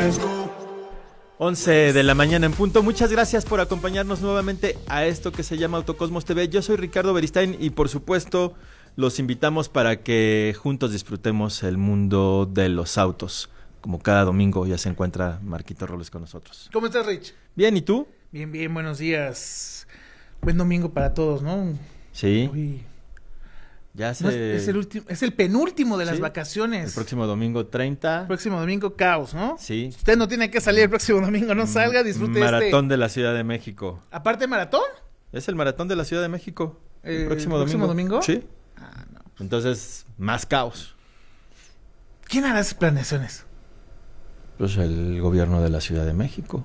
11 de la mañana en punto. Muchas gracias por acompañarnos nuevamente a esto que se llama Autocosmos TV. Yo soy Ricardo Beristain y por supuesto los invitamos para que juntos disfrutemos el mundo de los autos. Como cada domingo ya se encuentra Marquito Robles con nosotros. ¿Cómo estás, Rich? Bien, ¿y tú? Bien, bien, buenos días. Buen domingo para todos, ¿no? Sí. Uy. Ya se... No, es el penúltimo de las ¿Sí? vacaciones. El próximo domingo 30. El próximo domingo, caos, ¿no? Sí. Usted no tiene que salir el próximo domingo, no salga, disfrute Maratón de la Ciudad de México. ¿Aparte maratón? Es el Maratón de la Ciudad de México. ¿El próximo domingo? Sí. Ah, no. Entonces, más caos. ¿Quién hará esas planeaciones? Pues el gobierno de la Ciudad de México.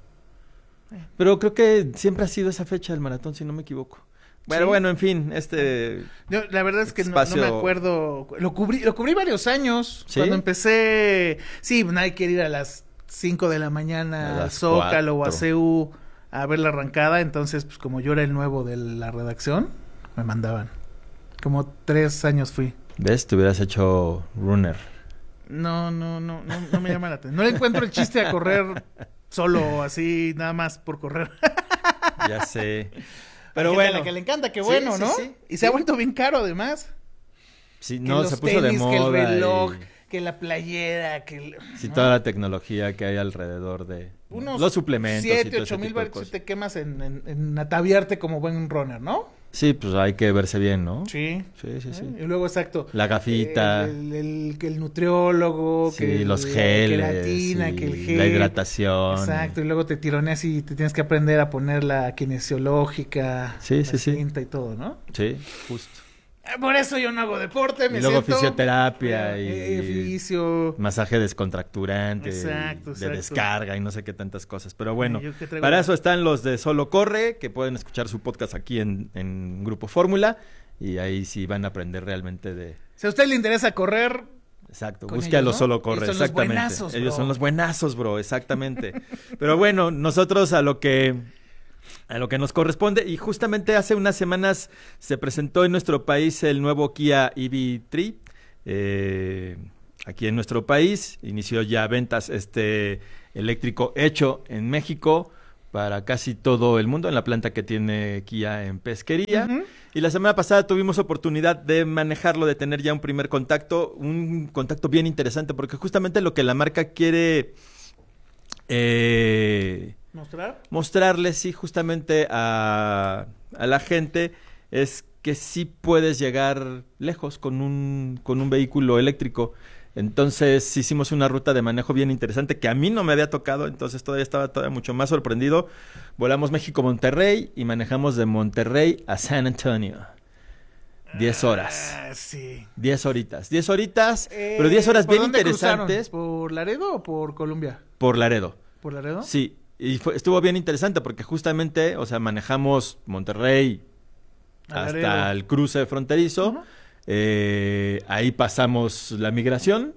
Pero creo que siempre ha sido esa fecha del maratón, si no me equivoco. Pero ¿Sí? bueno, en fin, Yo, la verdad es que espacio... no me acuerdo. Lo cubrí varios años. ¿Sí? Cuando empecé... Sí, nadie quiere ir a las 5 de la mañana a Zócalo o a CU a ver la arrancada. Entonces, pues como yo era el nuevo de la redacción, me mandaban. Como 3 años fui. ¿Ves? Te hubieras hecho runner. No me llama la atención. No le encuentro el chiste a correr solo, así, nada más por correr. Ya sé. Pero Hay gente bueno. a la que le encanta, qué Sí, bueno, sí, ¿no? sí. Y se ha vuelto bien caro, además. Sí, Que no, los se puso tenis, de moda. que el reloj, y... que la playera, que... Sí, ¿no? toda la tecnología que hay alrededor de Unos los suplementos 7, y todo 8 ese mil tipo de baros cosas. te quemas en ataviarte como buen runner, ¿no? Sí, pues hay que verse bien, ¿no? Sí. Sí, sí, sí. Y luego, exacto. La gafita. Que el nutriólogo, Sí, que los la geles, queratina, que el sí, gel. la hidratación. Exacto, y luego te tironeas y te tienes que aprender a poner la kinesiológica, Sí, la sí, sí. cinta y todo, ¿no? Sí, justo. Por eso yo no hago deporte, me Y luego siento... fisioterapia y fisio... masaje descontracturante, Exacto, de exacto. descarga y no sé qué tantas cosas. Pero bueno, Yo que traigo para la- eso están los de Solo Corre, que pueden escuchar su podcast aquí en Grupo Fórmula. Y ahí sí van a aprender realmente de... Si a usted le interesa correr, Exacto, con busque a ellos, los ¿no? Solo Corre, Ellos son los exactamente. buenazos, Ellos bro. son los buenazos, bro, exactamente. Pero bueno, nosotros a lo que nos corresponde, y justamente hace unas semanas se presentó en nuestro país el nuevo Kia EV3. Aquí en nuestro país inició ya ventas eléctrico hecho en México para casi todo el mundo en la planta que tiene Kia en Pesquería. Ujú. Y la semana pasada tuvimos oportunidad de manejarlo, de tener ya un primer contacto, un contacto bien interesante, porque justamente lo que la marca quiere mostrarles, sí, justamente a la gente, es que sí puedes llegar lejos con un vehículo eléctrico. Entonces hicimos una ruta de manejo bien interesante que a mí no me había tocado, entonces estaba mucho más sorprendido. Volamos México-Monterrey y manejamos de Monterrey a San Antonio. 10 horas. Sí. 10 horitas. 10 horitas, pero 10 horas ¿Por bien dónde interesantes. cruzaron? ¿Por Laredo o por Colombia? Por Laredo. ¿Por Laredo? Sí, y estuvo bien interesante porque justamente, o sea, manejamos Monterrey A hasta Laredo. el cruce fronterizo. Ujú. Ahí pasamos la migración.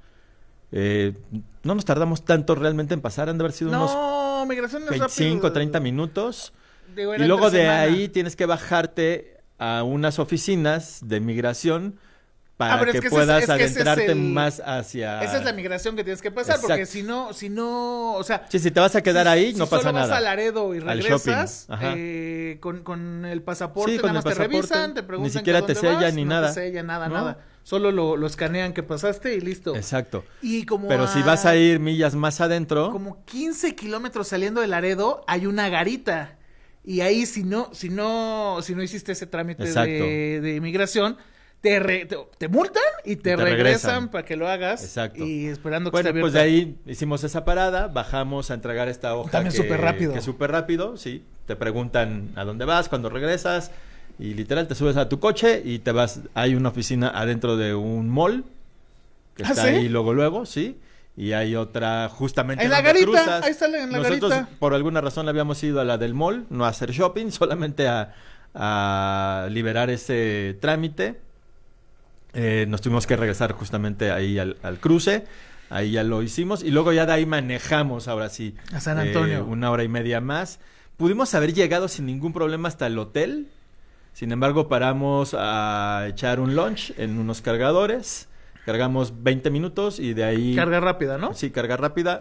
No nos tardamos tanto realmente en pasar, han de haber sido unos No, migración no es 25, rápido. 30 minutos. Digo, Y era luego entre de semana. ahí tienes que bajarte a unas oficinas de migración para pero es que que ese puedas es que ese es adentrarte el- más hacia... Esa es la migración que tienes que pasar, Exacto. porque si no, o sea... Sí, si te vas a quedar ahí, si no pasa solo nada. vas a Laredo y Al regresas, shopping, ajá. con el pasaporte, Sí, con nada el más te pasaporte. revisan, te Ni preguntan siquiera que a te dónde sellan vas, ni no nada. te sellan nada, ¿No? nada. Solo lo escanean que pasaste y listo. Exacto. Y como Pero si vas a ir millas más adentro... como 15 kilómetros saliendo de Laredo, hay una garita. Y ahí si no hiciste ese trámite Exacto. de inmigración, te multan y te regresan para que lo hagas. Exacto. Y esperando que Bueno, esté pues de abierta. ahí hicimos esa parada, bajamos a entregar esta hoja. También súper rápido. Que es súper rápido, sí. Te preguntan a dónde vas, cuándo regresas. Y literal te subes a tu coche y te vas. Hay una oficina adentro de un mall. Que ¿Ah, está sí? ahí luego, sí. Y hay otra justamente En la donde garita, cruzas. ahí está en la Nosotros garita. por alguna razón habíamos ido a la del mall, no a hacer shopping, solamente a liberar ese trámite. Nos tuvimos que regresar justamente ahí al cruce. Ahí ya lo hicimos. Y luego ya de ahí manejamos, ahora sí. A San Antonio. 1 hora y media más. Pudimos haber llegado sin ningún problema hasta el hotel. Sin embargo, paramos a echar un lunch en unos cargadores. Cargamos 20 minutos y de ahí... Carga rápida, ¿no? Sí, carga rápida.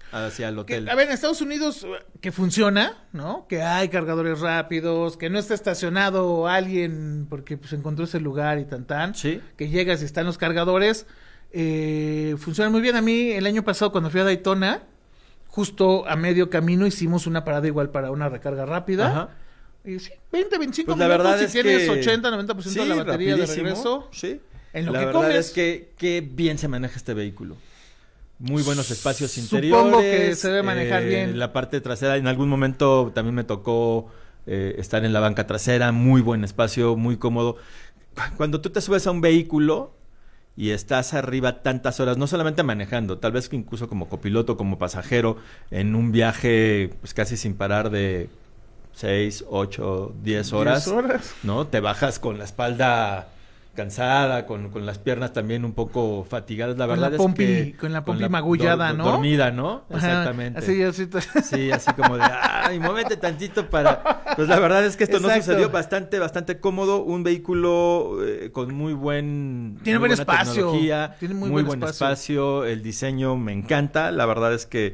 hacia el hotel. A ver, en Estados Unidos que funciona, ¿no? Que hay cargadores rápidos, que no está estacionado alguien porque pues encontró ese lugar y tan. Sí. Que llegas y están los cargadores. Funciona muy bien. A mí el año pasado cuando fui a Daytona, justo a medio camino hicimos una parada igual para una recarga rápida. Ajá. Y sí, 20, 25 pues minutos, verdad si es tienes que 80, 90% de la batería de regreso. Sí. En lo la que verdad comes. es que qué bien se maneja este vehículo. Muy buenos espacios Supongo interiores. que se debe manejar bien. La parte trasera, en algún momento también me tocó estar en la banca trasera, muy buen espacio, muy cómodo. Cuando tú te subes a un vehículo y estás arriba tantas horas, no solamente manejando, tal vez incluso como copiloto, como pasajero, en un viaje pues casi sin parar de 6, 8, 10 horas, 10 horas. ¿no? Te bajas con la espalda cansada, con las piernas también un poco fatigadas, la verdad es que... Con la pompi magullada, ¿no? Dormida, ¿no? Ajá, exactamente. así yo sí. Sí, así como de, ay, muévete tantito para... Pues la verdad es que esto no sucedió, bastante cómodo, un vehículo con muy buen... Tiene muy buen buena espacio. tecnología, Tiene muy buen espacio, el diseño me encanta, la verdad es que,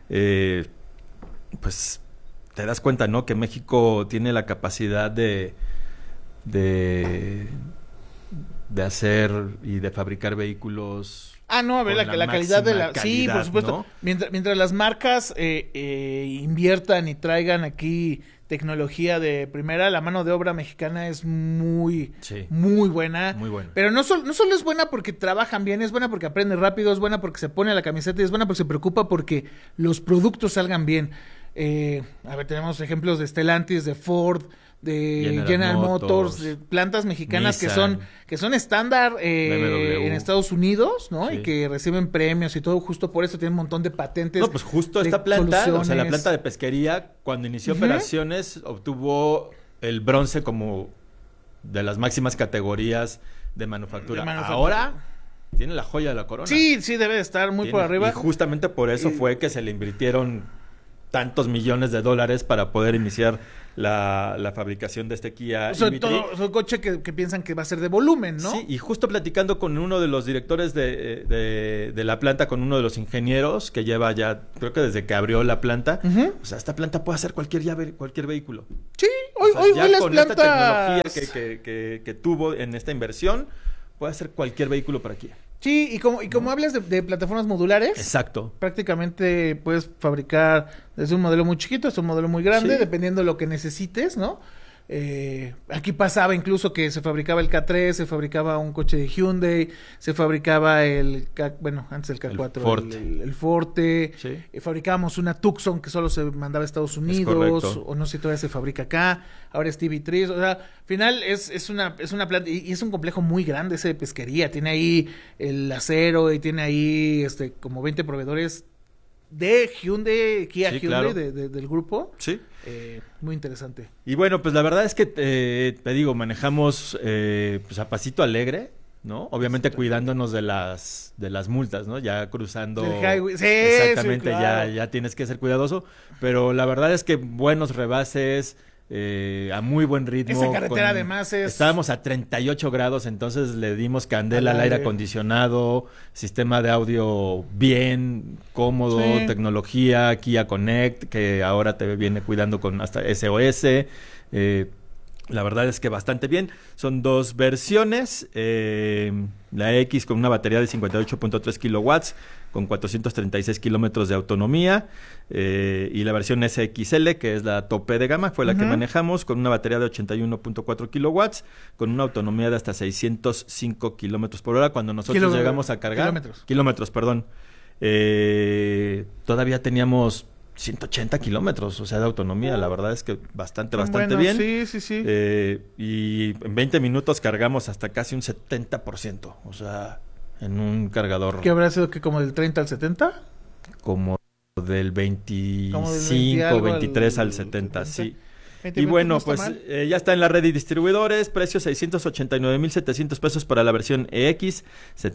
pues, te das cuenta, ¿no? Que México tiene la capacidad de hacer y de fabricar vehículos. No, a ver, la calidad de la... Sí, por supuesto. ¿No? Mientras las marcas inviertan y traigan aquí tecnología de primera, la mano de obra mexicana es muy buena. Muy buena. Pero no solo es buena porque trabajan bien, es buena porque aprende rápido, es buena porque se pone la camiseta y es buena porque se preocupa porque los productos salgan bien. A ver, tenemos ejemplos de Stellantis, de Ford, de General Motors, de plantas mexicanas Nissan, que son estándar en Estados Unidos, ¿no? Sí. Y que reciben premios y todo, justo por eso tienen un montón de patentes. No, pues justo esta planta, o sea, la planta de pesquería, cuando inició operaciones, obtuvo el bronce como de las máximas categorías de manufactura. Ahora tiene la joya de la corona. Sí, debe de estar muy por arriba. Y justamente por eso fue que se le invirtieron tantos millones de dólares para poder iniciar la fabricación de este Kia sobre todo es un coche que piensan que va a ser de volumen, ¿no? Sí, y justo platicando con uno de los directores de la planta, con uno de los ingenieros que lleva ya, creo que desde que abrió la planta, o sea, esta planta puede hacer cualquier vehículo. Sí, hoy las con plantas... esta tecnología que tuvo en esta inversión, puede hacer cualquier vehículo para Kia. Sí, y como hablas de plataformas modulares, exacto, prácticamente puedes fabricar desde un modelo muy chiquito hasta un modelo muy grande, dependiendo de lo que necesites, ¿no? Aquí pasaba incluso que se fabricaba el K3, se fabricaba un coche de Hyundai, se fabricaba antes el K4, el Forte, fabricábamos una Tucson que solo se mandaba a Estados Unidos, o no sé si todavía se fabrica acá, ahora es TV3, o sea, al final es una planta, y es un complejo muy grande ese de pesquería, tiene ahí el acero y tiene ahí como 20 proveedores de Hyundai, Kia Hyundai, claro, del grupo. Sí. Muy interesante. Y bueno, pues la verdad es que te digo, manejamos pues a pasito alegre, ¿no? Obviamente cuidándonos de las multas, ¿no? Ya cruzando. Sí, exactamente, sí, claro. ya tienes que ser cuidadoso. Pero la verdad es que buenos rebases. A muy buen ritmo. Esa carretera además estábamos a 38 grados, entonces le dimos candela al aire acondicionado, sistema de audio bien, cómodo, tecnología, Kia Connect, que ahora te viene cuidando con hasta SOS. La verdad es que bastante bien. Son dos versiones. La X con una batería de 58.3 kilowatts con 436 kilómetros de autonomía. Y la versión SXL, que es la tope de gama, fue la que manejamos, con una batería de 81.4 kilowatts, con una autonomía de hasta 605 kilómetros por hora. Cuando nosotros llegamos a cargar... Kilómetros, perdón. Todavía teníamos 180 kilómetros, o sea, de autonomía. La verdad es que bastante bien. Sí. Y en 20 minutos cargamos hasta casi un 70%. O sea, en un cargador... ¿Qué habrá sido? ¿Que como del 30 al 70? Como del 25, 23 al 70, sí. Y bueno, pues ya está en la red de distribuidores, precio 689,700 pesos para la versión EX,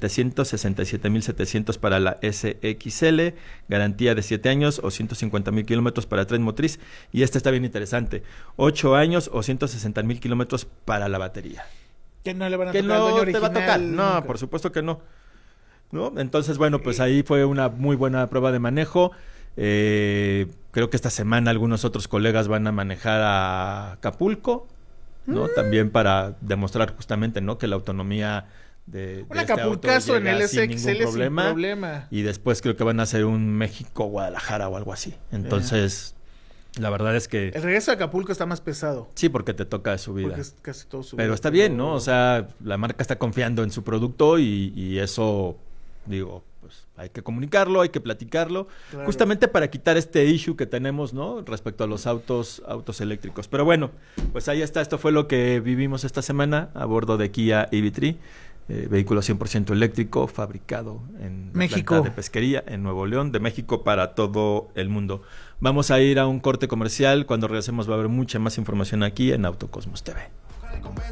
767,700 para la SXL, garantía de 7 años o 150,000 kilómetros para tren motriz, y este está bien interesante, 8 años o 160,000 kilómetros para la batería. Que no le van a tocar al dueño original. Te va a tocar, no, por supuesto que no. Entonces, bueno, pues ahí fue una muy buena prueba de manejo. Creo que esta semana algunos otros colegas van a manejar a Acapulco, ¿no? También para demostrar justamente, ¿no? Que la autonomía de un Acapulcazo en el SXL sin problema. Y después creo que van a hacer un México-Guadalajara o algo así. Entonces, la verdad es que... El regreso a Acapulco está más pesado. Sí, porque te toca de subida. Porque es casi todo subida. Pero está bien, ¿no? O sea, la marca está confiando en su producto y eso, digo, pues hay que comunicarlo, hay que platicarlo, claro, justamente para quitar este issue que tenemos, ¿no? Respecto a los autos eléctricos. Pero bueno, pues ahí está. Esto fue lo que vivimos esta semana a bordo de Kia EV3. Vehículo 100% eléctrico, fabricado en México, planta de pesquería en Nuevo León, de México para todo el mundo. Vamos a ir a un corte comercial. Cuando regresemos va a haber mucha más información aquí en Autocosmos TV.